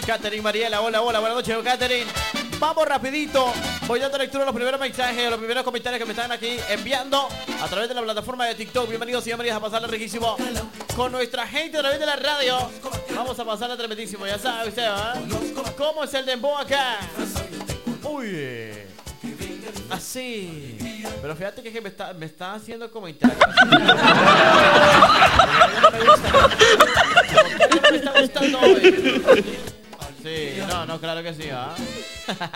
Catherine Mariela, hola, hola, buenas noches, Catherine. Vamos rapidito, voy dando lectura a los primeros mensajes, a los primeros comentarios que me están aquí enviando a través de la plataforma de TikTok. Bienvenidos y bienvenidas a pasarla riquísimo con nuestra gente a través de la radio. Vamos a pasarla tremendísimo, ya sabe usted, ¿eh? ¿Cómo es el dembow acá? Uy, así. Pero fíjate que me está haciendo comentarios. Me está gustando hoy. Sí, no, claro que sí, ¿ah?